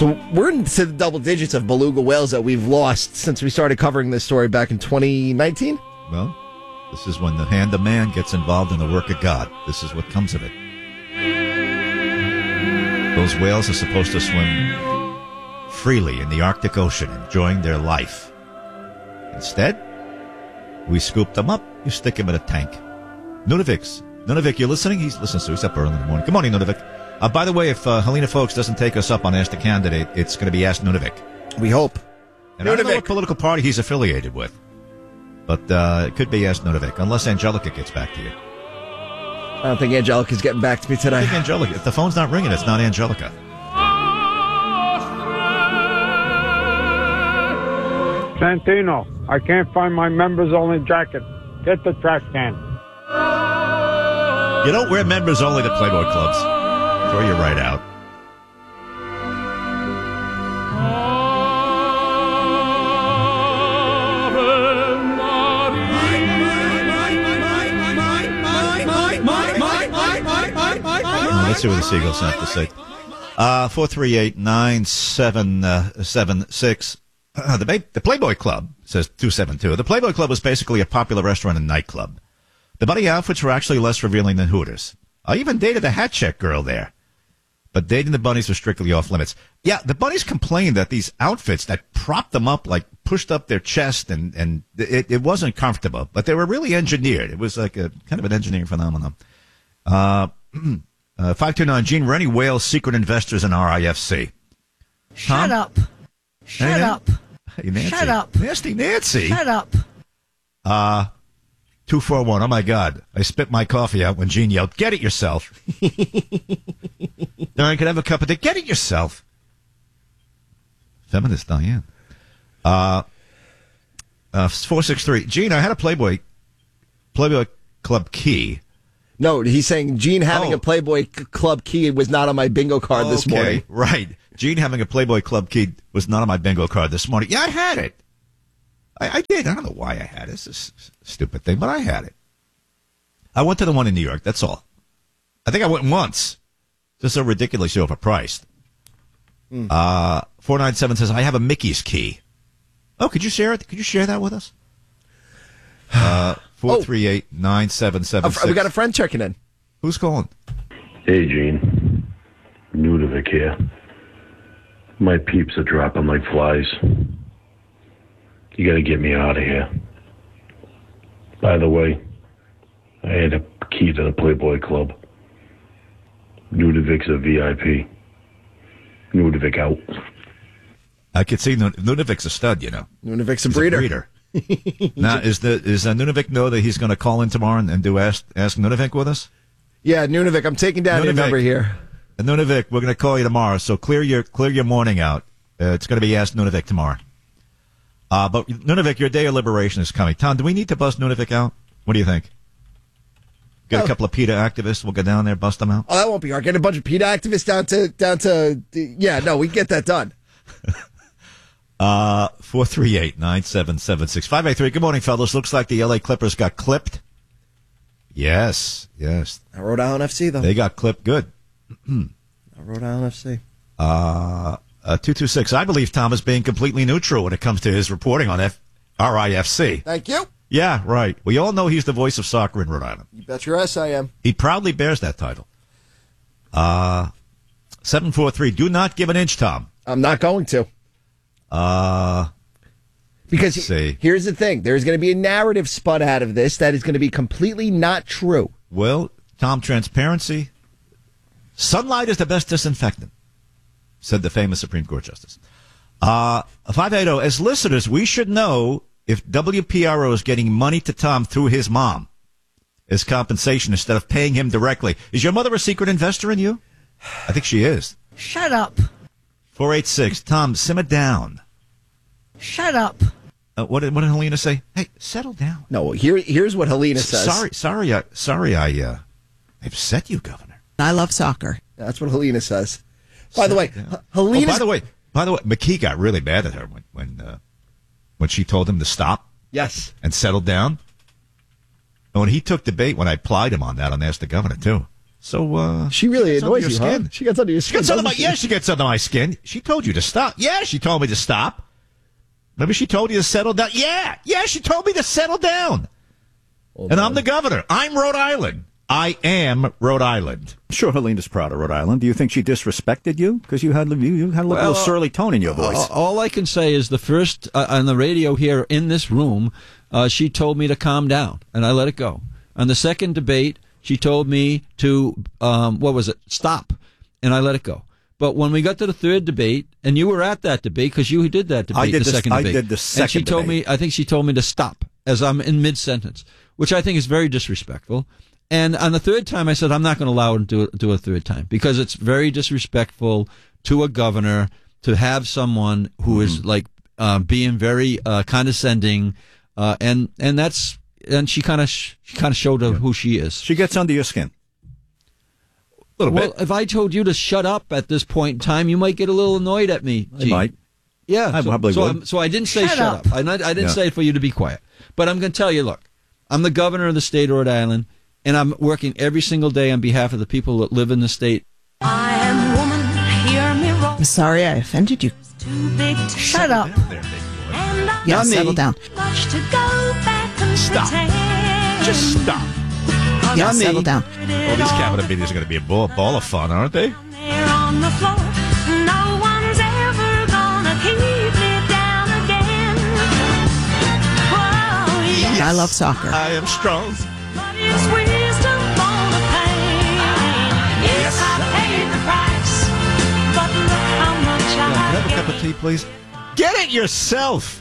So we're into the double digits of beluga whales that we've lost since we started covering this story back in 2019. Well, this is when the hand of man gets involved in the work of God. This is what comes of it. Those whales are supposed to swim freely in the Arctic Ocean, enjoying their life. Instead, we scoop them up, you stick him in a tank. Nunavik, you listening? He's listening, so he's up early in the morning. Good morning, Nunavik. By the way, if Helena Folks doesn't take us up on Ask the Candidate, it's going to be Ask Nunavik. We hope. And I don't know what political party he's affiliated with, but it could be Ask Nunavik, unless Angelica gets back to you. I don't think Angelica's getting back to me today. I think Angelica. If the phone's not ringing, it's not Angelica. Santino, I can't find my members-only jacket. Get the trash can. You don't wear members-only to Playboy clubs. Throw you right out. Let's see what the Seagulls have to say. 438-9776. The Playboy Club, says 272. The Playboy Club was basically a popular restaurant and nightclub. The bunny outfits were actually less revealing than Hooters. I even dated a hat check girl there. But dating the bunnies was strictly off limits. Yeah, the bunnies complained that these outfits that propped them up, like pushed up their chest, and it wasn't comfortable. But they were really engineered. It was like a kind of an engineering phenomenon. 529, Gene, were any whales secret investors in RIFC? Shut up. Shut up. Hey, Nancy. Shut up. Nasty Nancy. Shut up. 241, oh my God. I spit my coffee out when Gene yelled, "Get it yourself." I could have a cup of tea. Get it yourself. Feminist Diane. 463, Gene, I had a Playboy Club key. No, he's saying Gene having a Playboy Club key was not on my bingo card this morning. Right. Gene having a Playboy Club key was not on my bingo card this morning. Yeah, I had it. I did. I don't know why I had it. It's a stupid thing, but I had it. I went to the one in New York. That's all. I think I went once. Just so ridiculously overpriced. 497 says, I have a Mickey's key. Oh, could you share it? Could you share that with us? 438-9776. We got a friend checking in. Who's calling? Hey, Gene. Nunavik here. My peeps are dropping like flies. You gotta get me out of here. By the way, I had a key to the Playboy Club. Nunavik's a VIP. Nunavik out. I could see Nunavik's a stud, you know. Nunavik's a breeder. Now, does Nunavik know that he's going to call in tomorrow and do Ask Nunavik with us? Yeah, Nunavik, I'm taking down your number here. Nunavik, we're going to call you tomorrow, so clear your morning out. It's going to be Ask Nunavik tomorrow. But Nunavik, your day of liberation is coming. Tom, do we need to bust Nunavik out? What do you think? Get a couple of PETA activists. We'll go down there, bust them out. Oh, that won't be hard. Get a bunch of PETA activists down to. Yeah, no, we can get that done. 438-9776. 583. Good morning, fellas. Looks like the LA Clippers got clipped. Yes. Rhode Island FC, though. They got clipped good. Rhode Island FC. 226. I believe Tom is being completely neutral when it comes to his reporting on RIFC. Thank you. Yeah, right. We all know he's the voice of soccer in Rhode Island. You bet your ass I am. He proudly bears that title. 743. Do not give an inch, Tom. I'm not going to. Because here's the thing. There's going to be a narrative spun out of this that is going to be completely not true. Well, Tom, transparency. Sunlight is the best disinfectant, said the famous Supreme Court Justice. 580. As listeners, we should know if WPRO is getting money to Tom through his mom as compensation instead of paying him directly. Is your mother a secret investor in you? I think she is. Shut up. 486. Tom, simmer down. Shut up. What did Helena say? Hey, settle down. No, here's what Helena says. Sorry, I upset you, Governor. I love soccer. That's what Helena says. By the way, Helena. By the way, McKee got really mad at her when she told him to stop. Yes. And settle down. And when he took the bait, when I plied him on that, on Ask the Governor too. So She really gets under annoys your you, skin. huh? She gets under your She skin. gets under doesn't my, she gets under my skin. She told you to stop. Yeah, she told me to stop. Maybe she told you to settle down. Yeah, she told me to settle down. And I'm the governor. I'm Rhode Island. I am Rhode Island. I'm sure Helena's proud of Rhode Island. Do you think she disrespected you? Because you had a little surly tone in your voice. All I can say is the first, on the radio here in this room, she told me to calm down, and I let it go. On the second debate, she told me to, stop, and I let it go. But when we got to the third debate, and you were at that debate because you did that debate, second debate. I did the second and she told debate. me, I think she told me to stop as I'm in mid-sentence, which I think is very disrespectful. And on the third time, I said, I'm not going to allow her to do a third time because it's very disrespectful to a governor to have someone who is like being very condescending, and she kind of showed who she is. She gets under your skin. A little bit. Well, if I told you to shut up at this point in time, you might get a little annoyed at me. I might. Yeah, I probably would. So I didn't say shut up. I didn't say for you to be quiet. But I'm going to tell you, look, I'm the governor of the state of Rhode Island, and I'm working every single day on behalf of the people that live in the state. I am woman, hear me roll. I'm sorry I offended you. Too big to Shut up. There, big boy. And I Yeah, settle down. much to go back and Stop. pretend. Just stop. Yeah, settle down. Well, these cabinet meetings are going to be a ball of fun, aren't they? There on the floor, no one's ever gonna keep me down again. Whoa, yes, I love soccer. I am strong. but it's wisdom for the pain. Yes, I paid the price, but look how much Can I I have a cup of gained. tea, please? Get it yourself.